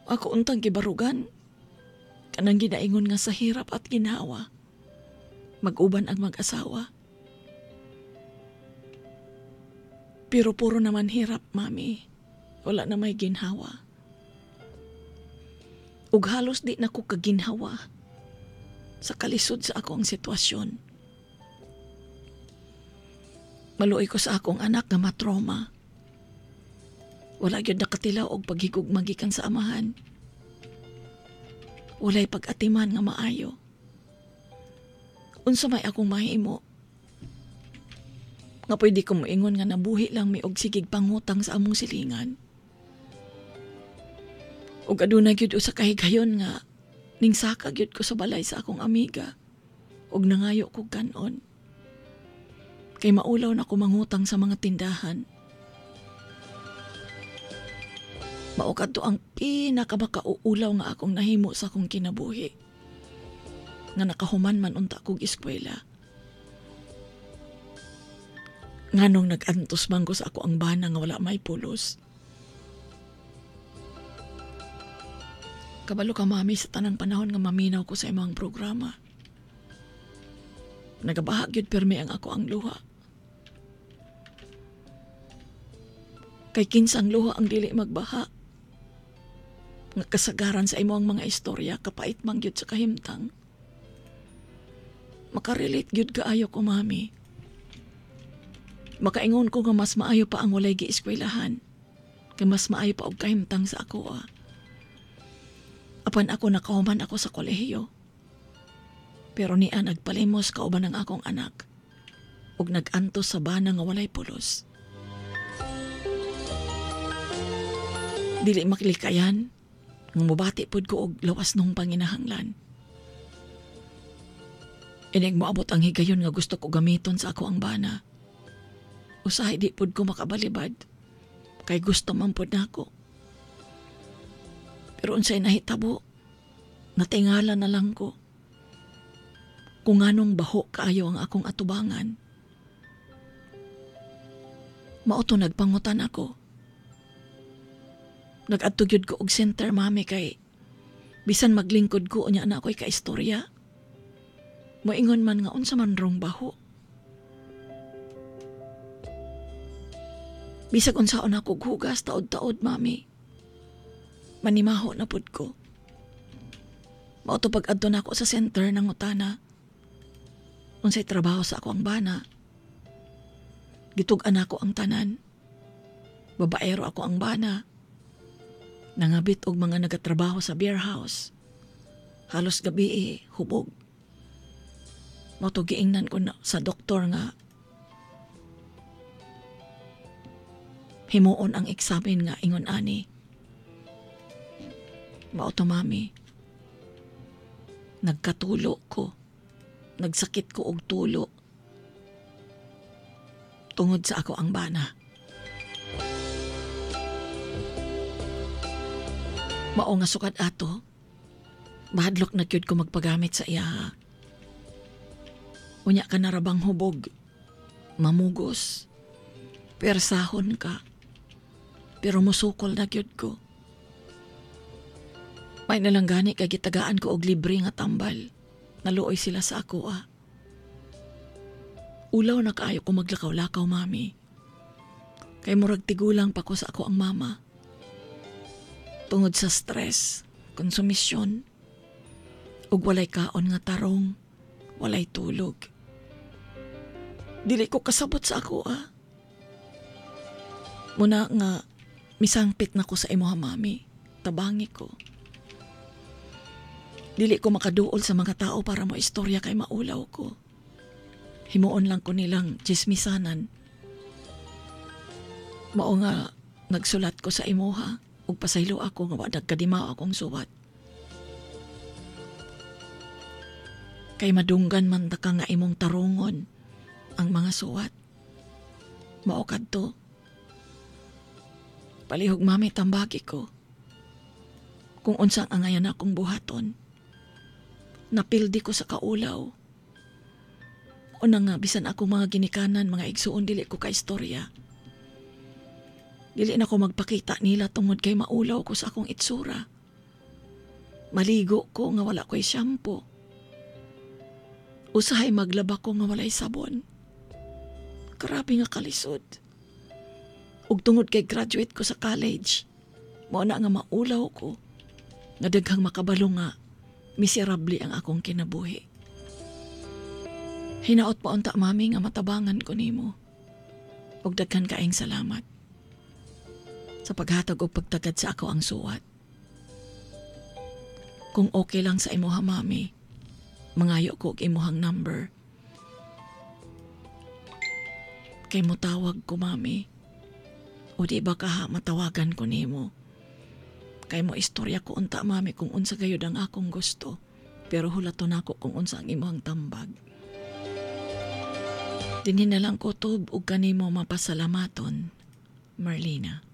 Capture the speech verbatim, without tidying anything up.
Ako untang gibarugan, kanang ginaingon nga sa hirap at ginhawa, mag-uban ang mag-asawa. Pero puro naman hirap, mami. Wala na may ginhawa. Ug halos di na ko kaginhawa sa kalisod sa akong sitwasyon. Maluoy ko sa akong anak nga matroma. Wala gyud nakatilaw og paghigugma gikan sa amahan. Walay pag-atiman nga maayo. Unsa may akong mahimo? Nga pwede ko moingon nga nabuhi lang mi og sigig pangutang sa among silingan. Ug aduna gyud usa ka higayon nga ning saka gyud ko sa balay sa akong amiga ug nangayo ko kanon. Kay maulaw na ko mangutang sa mga tindahan. Mao kadto ang pinakamakauulaw nga akong nahimo sa akong kinabuhi. Nga nakahuman man unta kog eskwela. Nganong nag-antos man ko sa ako ang bana nga wala may pulos. Kabalo ka, mami, sa tanang panahon nga maminaw ko sa imong programa. Nagabahag yun permi ang ako ang luha. Kay kinsang luha ang dili magbaha. Nga kasagaran sa imong mga istorya, kapait mang yun sa kahimtang. Makarelate yun kaayo ko, mami. Makaingon ko nga mas maayo pa ang walay gi-eskwelahan. Kay mas maayo pa og kahimtang sa ako, ah. Apan ako nakahuman ako sa kolehiyo. Pero niya nagpalimos kauban ang akong anak. Ug nag-antos sa bana nga walay pulos. Dili makilikayan, nga mubati pod ko og lawas nung panginahanglan. Inig moabot ang higayon nga gusto ko gamiton sa ako ang bana. Usahay di pod ko makabalibad, kay gusto man pod nako. Pero unsay nahitabo, natingala na lang ko. Kung anong baho kaayo ang akong atubangan. Mauto nagpangutan ako. Nag-adtugyod ko og center, mami, kay bisan maglingkod ko unya na ako'y kaistorya. Moingon man nga unsa man rong baho. Bisag unsaon ako hugas taod-taod, mami. Manimaho na pud ko. Mauto pag-adto na ako sa center ng utana. Unsay trabaho sa ako ang bana. Gitug-an ako ang tanan. Babaero ako ang bana. Nangabit og mga nagatrabaho sa beer house. Halos gabi eh, hubog. Mauto giingnan ko na sa doktor nga himuon ang eksamen nga ingon ani. Mauto, mami. Nagkatulo ko. Nagsakit ko og tulo. Tungod sa ako ang bana. Mao nga sukad ato. Bahadlok na gyud ko magpagamit sa iya. Unya ka narabang hubog. Mamugos. Persahon ka. Pero musukol na gyud ko. May nalanggani kay gitagaan ko og libre nga tambal. Naluoy sila sa ako, ah. Ulaw na kaayo ko maglakaw-lakaw, mami. Kay murag tigulang pa ko sa ako ang mama. Tungod sa stress, konsumisyon, ug walay kaon nga tarong, walay tulog. Dili ko kasabot sa ako, ah. Muna nga, misangpit na ko sa imo, ha, mami. Tabangi ko. Dili ko makaduol sa mga tao para mo istorya kay maulaw ko. Himuon lang ko nilang chismisanan. Mao nga nagsulat ko sa imuha ug pasaylo ako nga wa nagkadimaw akong suwat. Kay madunggan man ta ka nga imong tarungon ang mga suwat. Mao kadto. Palihog, mami, tambagi ko. Kung unsang angayan akong buhaton. Napildi ko sa kaulaw. O na nga, bisan ako mga ginikanan, mga igsuon, dili ko ka-istorya. Dili na ko magpakita nila tungod kay maulaw ko sa akong itsura. Maligo ko nga wala ko'y shampoo. Usahay maglaba ko nga walay sabon. Grabe nga kalisod. Ug tungod kay graduate ko sa college, mao na nga maulaw ko nga daghang makabalo nga miserable ang akong kinabuhi. Hinaot pa unta mami nga matabangan ko nimo. Ug daghan kaayong salamat sa paghatag og pagtagad sa ako ang suwat. Kung okay lang sa imuha mami, mangayo ko og imuhang number. Kay motawag ko mami. O di ba kaha matawagan ko nimo? Kay mo istorya ko unta mami kung unsa gayud ang akong gusto. Pero hulaton ako kung unsa ang imuhang tambag. Dinhi na lang ko tub og kanimo mapasalamaton, Marlena.